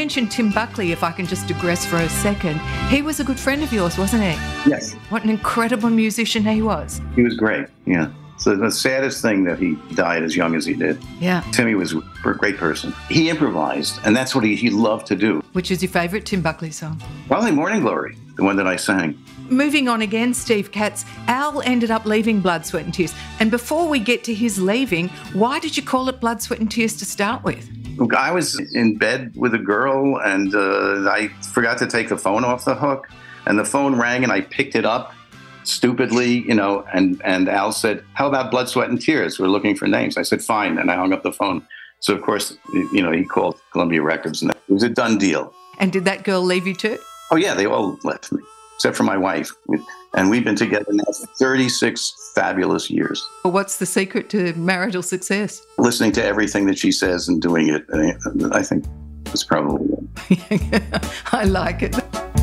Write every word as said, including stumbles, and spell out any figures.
mentioned Tim Buckley, if I can just digress for a second. He was a good friend of yours, wasn't he? Yes. What an incredible musician he was. He was great, yeah. So the saddest thing that he died as young as he did. Yeah. Timmy was a great person. He improvised, and that's what he, he loved to do. Which is your favourite Tim Buckley song? Probably Morning Glory, the one that I sang. Moving on again, Steve Katz, Al ended up leaving Blood, Sweat and Tears. And before we get to his leaving, why did you call it Blood, Sweat and Tears to start with? I was in bed with a girl, and uh, I forgot to take the phone off the hook, and the phone rang, and I picked it up stupidly, you know, and, and Al said, how about Blood, Sweat and Tears? We're looking for names. I said, fine, and I hung up the phone. So, of course, you know, he called Columbia Records, and it was a done deal. And did that girl leave you too? Oh, yeah, they all left me, except for my wife. And we've been together now for thirty-six fabulous years. Well, what's the secret to marital success? Listening to everything that she says and doing it, I think, is probably it. I like it.